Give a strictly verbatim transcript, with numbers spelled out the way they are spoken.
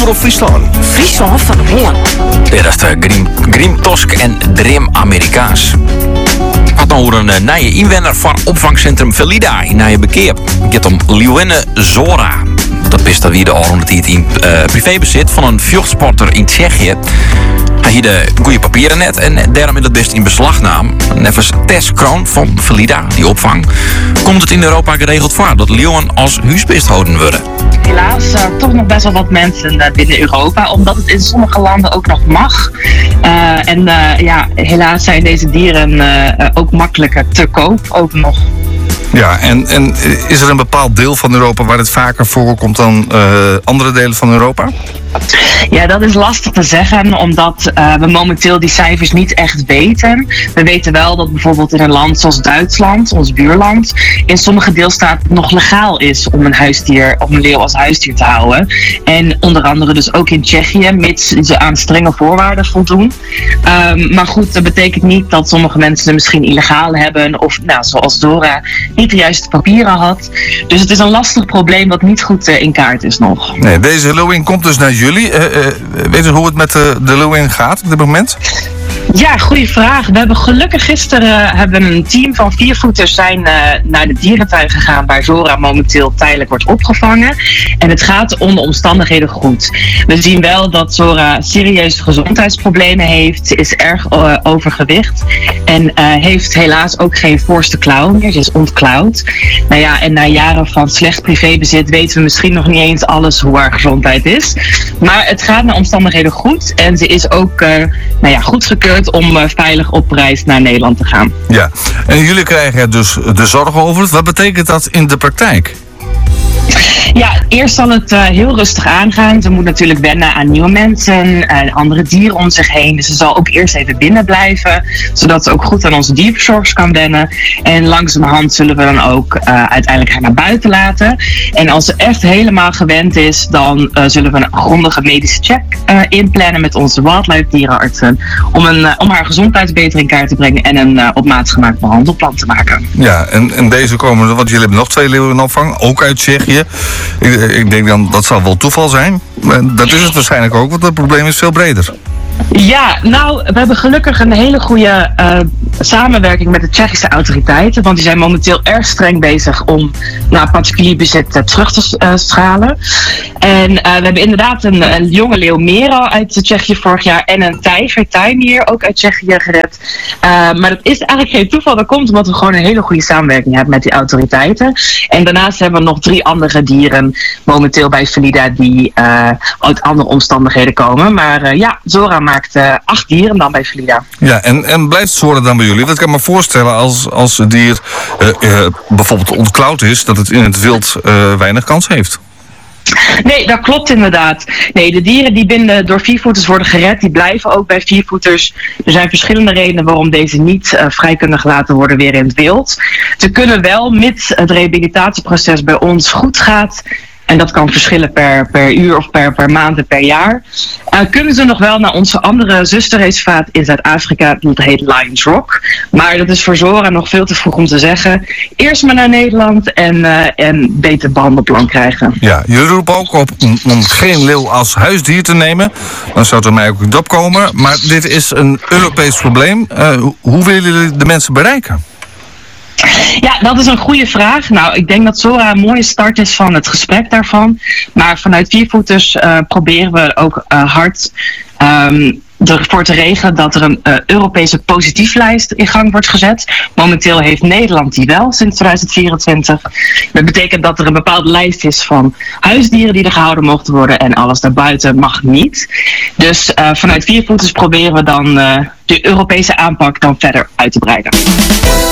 Omroep Friesland. Friesland van Hoorn. Dit is de Grim, Grim Tosk en Dream Amerikaans. Wat dan over een uh, nieuwe inwoner van opvangcentrum Velida in Nije Bekeer. Het gaat om Liwenne Zora. Dat is dat wie de oren die het in uh, privébezit van een vechtsporter in Tsjechië. Hij hier de goede papieren net en daarom is het best in beslag nam. Nevens Tess Kroon van Velida, die opvang, komt het in Europa geregeld voor dat leeuwen als huisbest houden worden. Helaas uh, toch nog best wel wat mensen uh, binnen Europa, omdat het in sommige landen ook nog mag. Uh, en uh, ja, helaas zijn deze dieren uh, ook makkelijker te koop, ook nog. Ja, en, en is er een bepaald deel van Europa waar het vaker voorkomt dan uh, andere delen van Europa? Ja, dat is lastig te zeggen, omdat uh, we momenteel die cijfers niet echt weten. We weten wel dat bijvoorbeeld in een land zoals Duitsland, ons buurland, in sommige deelstaten nog legaal is om een huisdier, om een leeuw als huisdier te houden. En onder andere dus ook in Tsjechië, mits ze aan strenge voorwaarden voldoen. Um, maar goed, dat betekent niet dat sommige mensen het misschien illegaal hebben of, nou, zoals Zora, niet de juiste papieren had. Dus het is een lastig probleem wat niet goed uh, in kaart is nog. Nee, deze leeuwin komt dus naar jullie. Uh, uh, weet je hoe het met de, de leeuwin gaat op dit moment? Ja, goede vraag. We hebben gelukkig gisteren uh, hebben een team van viervoeters zijn uh, naar de dierentuin gegaan waar Zora momenteel tijdelijk wordt opgevangen. En het gaat onder omstandigheden goed. We zien wel dat Zora serieuze gezondheidsproblemen heeft, is erg uh, overgewicht en uh, heeft helaas ook geen voorste klauw meer. Ze is ontklauwd. Nou ja, en na jaren van slecht privébezit weten we misschien nog niet eens alles hoe haar gezondheid is. Maar het gaat naar omstandigheden goed en ze is ook uh, nou ja, goedgekeurd om uh, veilig op reis naar Nederland te gaan. Ja, en jullie krijgen er dus de zorg over het. Wat betekent dat in de praktijk? Ja, eerst zal het uh, heel rustig aangaan. Ze moet natuurlijk wennen aan nieuwe mensen en andere dieren om zich heen. Dus ze zal ook eerst even binnen blijven, zodat ze ook goed aan onze dierverzorgers kan wennen. En langzamerhand zullen we dan ook uh, uiteindelijk haar naar buiten laten. En als ze echt helemaal gewend is, dan uh, zullen we een grondige medische check uh, inplannen met onze wildlife dierenartsen. Om, een, uh, om haar gezondheid beter in kaart te brengen en een uh, op maat gemaakt behandelplan te maken. Ja, en, en deze komen, want jullie hebben nog twee leeuwen in opvang, ook uit Tsjechië. Ik, ik denk dan, dat zal wel toeval zijn. Maar dat is het waarschijnlijk ook, want het probleem is veel breder. Ja, nou, we hebben gelukkig een hele goede uh, samenwerking met de Tsjechische autoriteiten. Want die zijn momenteel erg streng bezig om nou, particulier bezit uh, terug te uh, stralen. En uh, we hebben inderdaad een, een jonge leeuw Mero uit Tsjechië vorig jaar en een tijger, Tijnier, ook uit Tsjechië gered. Uh, maar dat is eigenlijk geen toeval. Dat komt omdat we gewoon een hele goede samenwerking hebben met die autoriteiten. En daarnaast hebben we nog drie andere dieren momenteel bij Velida die uh, uit andere omstandigheden komen. Maar uh, ja, Zora maakt uh, acht dieren dan bij Velida. Ja, en, en blijft Zora dan bij jullie? Want ik kan me voorstellen als, als het dier uh, uh, bijvoorbeeld ontklauwd is, dat het in het wild uh, weinig kans heeft. Nee, dat klopt inderdaad. Nee, de dieren die binnen door viervoeters worden gered, die blijven ook bij viervoeters. Er zijn verschillende redenen waarom deze niet uh, vrij kunnen gelaten worden weer in het wild. Ze kunnen wel, mits het rehabilitatieproces bij ons goed gaat, en dat kan verschillen per, per uur of per, per maand en per jaar, Uh, kunnen ze nog wel naar onze andere zusterreservaat in Zuid-Afrika, dat heet Lions Rock. Maar dat is voor Zora nog veel te vroeg om te zeggen. Eerst maar naar Nederland en, uh, en beter behandelplan krijgen. Ja, jullie roepen ook op om, om geen leeuw als huisdier te nemen. Dan zou het er mij ook niet opkomen. Maar dit is een Europees probleem. Uh, hoe willen jullie de mensen bereiken? Ja, dat is een goede vraag. Nou, ik denk dat Zora een mooie start is van het gesprek daarvan. Maar vanuit Viervoeters uh, proberen we ook uh, hard um, ervoor te regelen dat er een uh, Europese positieflijst in gang wordt gezet. Momenteel heeft Nederland die wel sinds tweeduizend vierentwintig. Dat betekent dat er een bepaalde lijst is van huisdieren die er gehouden mochten worden en alles daarbuiten mag niet. Dus uh, vanuit Viervoeters proberen we dan uh, de Europese aanpak dan verder uit te breiden.